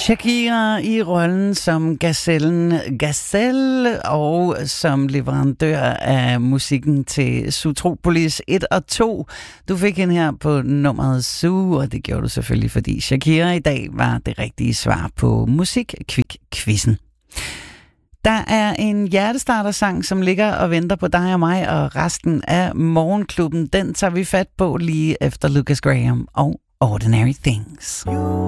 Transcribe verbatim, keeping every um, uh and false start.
Shakira i rollen som gazellen Gazelle og som leverandør af musikken til Zootropolis et og to. Du fik hende her på nummeret Zoo, og det gjorde du selvfølgelig, fordi Shakira i dag var det rigtige svar på Musik-Kvik-quizzen. Der er en hjertestartersang, som ligger og venter på dig og mig og resten af Morgenklubben. Den tager vi fat på lige efter Lucas Graham og Ordinary Things.